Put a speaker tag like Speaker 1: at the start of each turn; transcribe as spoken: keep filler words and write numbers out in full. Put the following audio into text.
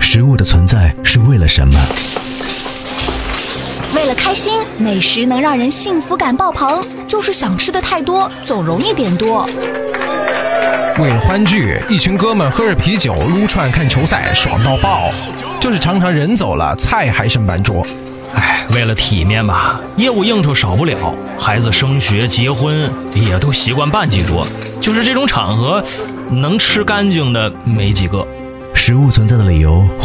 Speaker 1: 食物的存在是为了什么？
Speaker 2: 为了开心，美食能让人幸福感爆棚，就是想吃的太多，总容易点多。
Speaker 3: 为了欢聚，一群哥们喝着啤酒撸串看球赛，爽到爆，就是常常人走了，菜还剩半桌。
Speaker 4: 哎，为了体面吧，业务应酬少不了，孩子升学结婚也都习惯办几桌，就是这种场合能吃干净的没几个。
Speaker 1: 食物存在的理由